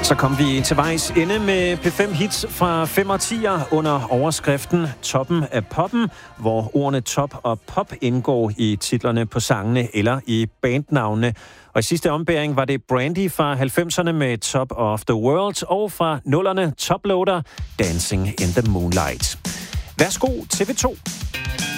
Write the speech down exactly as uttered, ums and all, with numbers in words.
Så kom vi til vejs ende med P fem hits fra fem årtier under overskriften Toppen af poppen, hvor ordene top og pop indgår i titlerne på sangene eller i bandnavnene. Og i sidste ombæring var det Brandy fra halvfemserne med Top of the World, og fra nullerne Toploader Dancing in the Moonlight. Værsgo T V to.